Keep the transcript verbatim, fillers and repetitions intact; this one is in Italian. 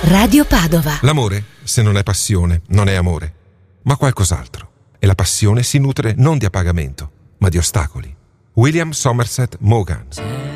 Radio Padova. L'amore, se non è passione, non è amore, ma qualcos'altro. E la passione si nutre non di appagamento, ma di ostacoli. William Somerset Maugham.